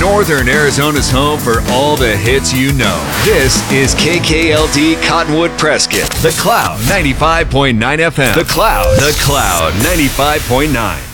Northern Arizona's home for all the hits you know. This is KKLD Cottonwood Prescott. The Cloud 95.9 FM. The Cloud 95.9.